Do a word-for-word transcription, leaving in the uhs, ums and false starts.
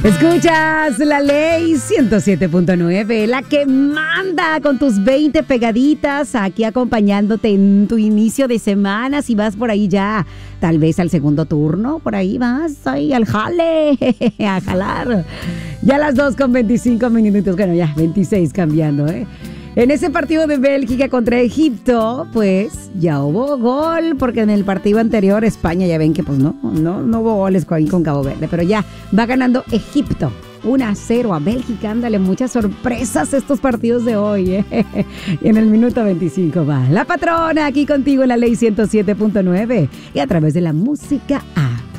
Escuchas la ley ciento siete punto nueve, la que manda con tus veinte pegaditas, aquí acompañándote en tu inicio de semana. Si vas por ahí ya, tal vez al segundo turno, por ahí vas, ahí al jale, a jalar. Ya a las dos con veinticinco minutos, bueno, ya veintiséis cambiando, ¿eh? En ese partido de Bélgica contra Egipto, pues ya hubo gol, porque en el partido anterior España, ya ven que pues no, no, no hubo goles con, con Cabo Verde, pero ya va ganando Egipto uno a cero a Bélgica. Ándale, muchas sorpresas estos partidos de hoy, ¿eh? Y en el minuto veinticinco va La Patrona, aquí contigo en la ley ciento siete punto nueve y a través de la música A.